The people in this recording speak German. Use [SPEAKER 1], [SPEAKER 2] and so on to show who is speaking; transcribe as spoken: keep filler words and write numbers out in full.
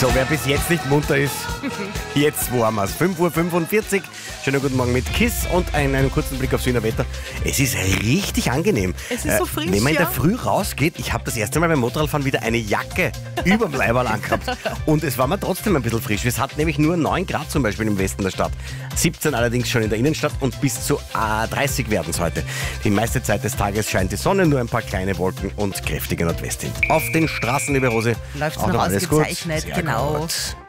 [SPEAKER 1] So, wer bis jetzt nicht munter ist, jetzt waren wir es. fünf Uhr fünfundvierzig. Schönen guten Morgen mit Kiss und einen, einen kurzen Blick aufs Wiener Wetter. Es ist richtig angenehm.
[SPEAKER 2] Es ist so frisch,
[SPEAKER 1] Wenn man in der
[SPEAKER 2] ja.
[SPEAKER 1] Früh rausgeht, ich habe das erste Mal beim Motorradfahren wieder eine Jacke überm Leiberl angehabt. Und es war mir trotzdem ein bisschen frisch. Es hat nämlich nur neun Grad zum Beispiel im Westen der Stadt. siebzehn allerdings schon in der Innenstadt und bis zu äh, dreißig werden es heute. Die meiste Zeit des Tages scheint die Sonne, nur ein paar kleine Wolken und kräftige Nordwestwind. Auf den Straßen, liebe Rose,
[SPEAKER 2] Läuft's
[SPEAKER 1] auch
[SPEAKER 2] noch
[SPEAKER 1] alles gut.
[SPEAKER 2] ausgezeichnet,
[SPEAKER 1] Sehr
[SPEAKER 2] genau.
[SPEAKER 1] gut.